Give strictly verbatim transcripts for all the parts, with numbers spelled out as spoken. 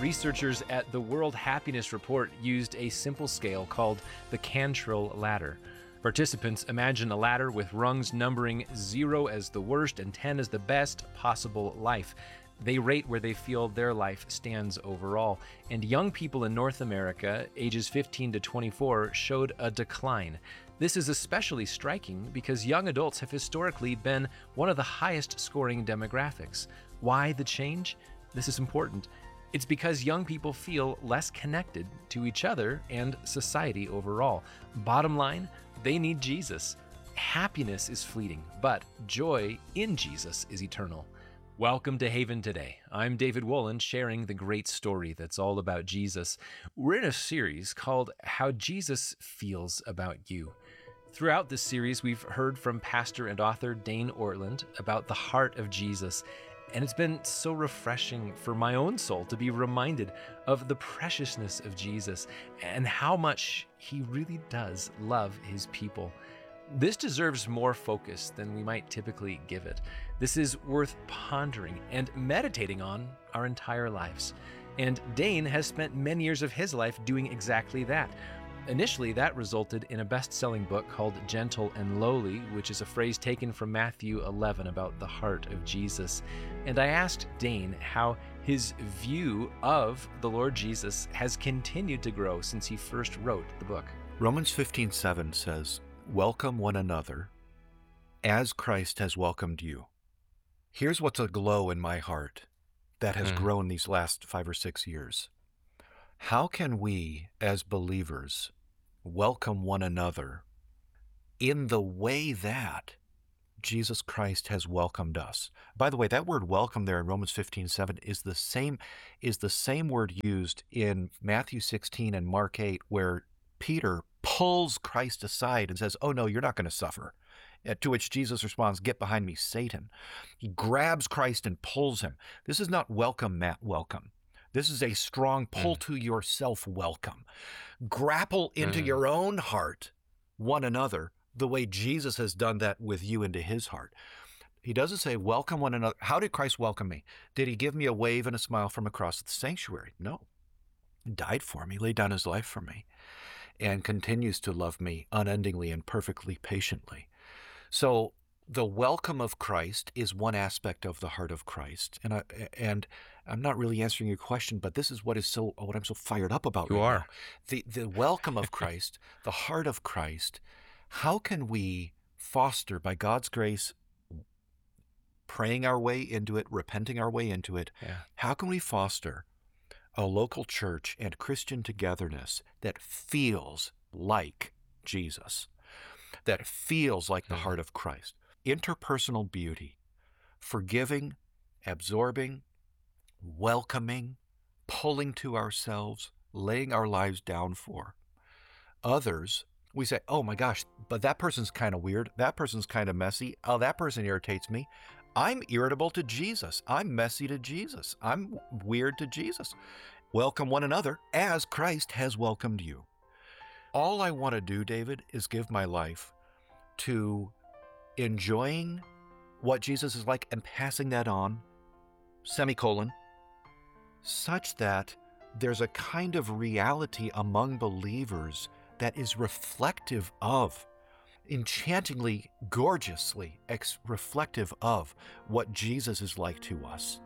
Researchers at the World Happiness Report used a simple scale called the Cantril ladder. Participants imagine a ladder with rungs numbering zero as the worst and ten as the best possible life. They rate where they feel their life stands overall. And young people in North America, ages fifteen to twenty-four, showed a decline. This is especially striking because young adults have historically been one of the highest scoring demographics. Why the change? This is important. It's because young people feel less connected to each other and society overall. Bottom line, they need Jesus. Happiness is fleeting, but joy in Jesus is eternal. Welcome to Haven Today. I'm David Wolin, sharing the great story that's all about Jesus. We're in a series called How Jesus Feels About You. Throughout this series, we've heard from pastor and author Dane Ortlund about the heart of Jesus. And it's been so refreshing for my own soul to be reminded of the preciousness of Jesus and how much he really does love his people. This deserves more focus than we might typically give it. This is worth pondering and meditating on our entire lives. And Dane has spent many years of his life doing exactly that. Initially, that resulted in a best-selling book called Gentle and Lowly, which is a phrase taken from Matthew eleven about the heart of Jesus. And I asked Dane how his view of the Lord Jesus has continued to grow since he first wrote the book. Romans fifteen seven says, "Welcome one another as Christ has welcomed you." Here's what's aglow in my heart that has mm. grown these last five or six years. How can we, as believers, welcome one another in the way that Jesus Christ has welcomed us? By the way, that word welcome there in Romans fifteen seven is the same is the same word used in Matthew sixteen and Mark eight, where Peter pulls Christ aside and says, "Oh no, you're not going to suffer." To which Jesus responds, "Get behind me, Satan." He grabs Christ and pulls him. This is not welcome, Matt, welcome. This is a strong pull mm. to yourself welcome. Grapple into mm. your own heart one another the way Jesus has done that with you into his heart. He doesn't say welcome one another. How did Christ welcome me? Did he give me a wave and a smile from across the sanctuary? No. He died for me, laid down his life for me, and continues to love me unendingly and perfectly patiently. So the welcome of Christ is one aspect of the heart of Christ. And I, and I'm not really answering your question, but this is what is so what I'm so fired up about you right are. now. The the welcome of Christ, the heart of Christ. How can we foster, by God's grace, praying our way into it, repenting our way into it, yeah. how can we foster a local church and Christian togetherness that feels like Jesus, that feels like the heart of Christ? Interpersonal beauty, forgiving, absorbing, welcoming, pulling to ourselves, laying our lives down for. Others, we say, "Oh my gosh, but that person's kind of weird. That person's kind of messy. Oh, that person irritates me." I'm irritable to Jesus. I'm messy to Jesus. I'm weird to Jesus. Welcome one another as Christ has welcomed you. All I want to do, David, is give my life to enjoying what Jesus is like and passing that on, semicolon, such that there's a kind of reality among believers that is reflective of, enchantingly, gorgeously ex- reflective of what Jesus is like to us.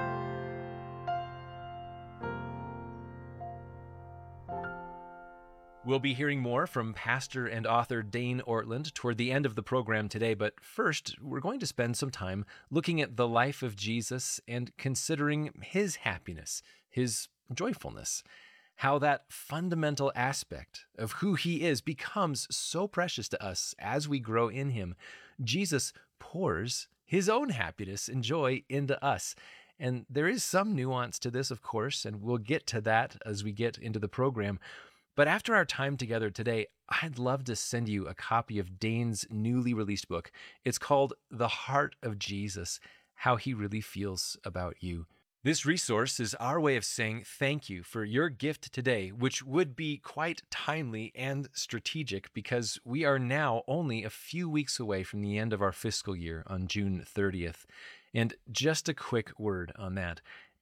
We'll be hearing more from pastor and author Dane Ortlund toward the end of the program today, but first, we're going to spend some time looking at the life of Jesus and considering his happiness, his joyfulness, how that fundamental aspect of who he is becomes so precious to us as we grow in him. Jesus pours his own happiness and joy into us. And there is some nuance to this, of course, and we'll get to that as we get into the program. But after our time together today, I'd love to send you a copy of Dane's newly released book. It's called The Heart of Jesus, How He Really Feels About You. This resource is our way of saying thank you for your gift today, which would be quite timely and strategic because we are now only a few weeks away from the end of our fiscal year on June thirtieth. And just a quick word on that.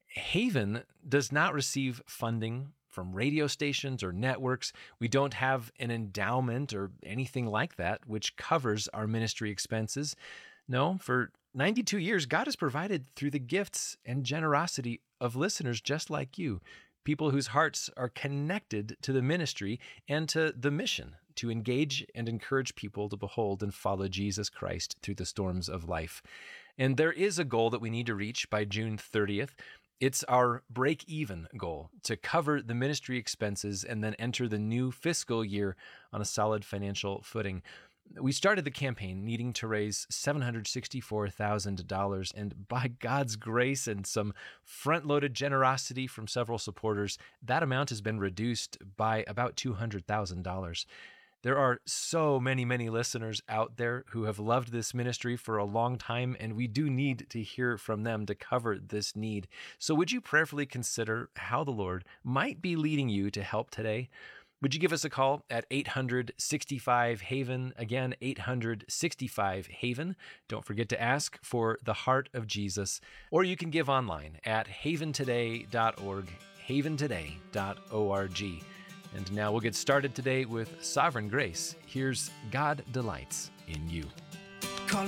Haven does not receive funding from radio stations or networks. We don't have an endowment or anything like that, which covers our ministry expenses. No, for ninety-two years, God has provided through the gifts and generosity of listeners just like you, people whose hearts are connected to the ministry and to the mission to engage and encourage people to behold and follow Jesus Christ through the storms of life. And there is a goal that we need to reach by June thirtieth. It's our break-even goal to cover the ministry expenses and then enter the new fiscal year on a solid financial footing. We started the campaign needing to raise seven hundred sixty-four thousand dollars, and by God's grace and some front-loaded generosity from several supporters, that amount has been reduced by about two hundred thousand dollars. There are so many, many listeners out there who have loved this ministry for a long time, and we do need to hear from them to cover this need. So would you prayerfully consider how the Lord might be leading you to help today? Would you give us a call at eight hundred sixty-five Haven? Again, eight hundred sixty-five Haven. Don't forget to ask for the heart of Jesus. Or you can give online at haven today dot org, haven today dot org. And now we'll get started today with Sovereign Grace. Here's God Delights in You.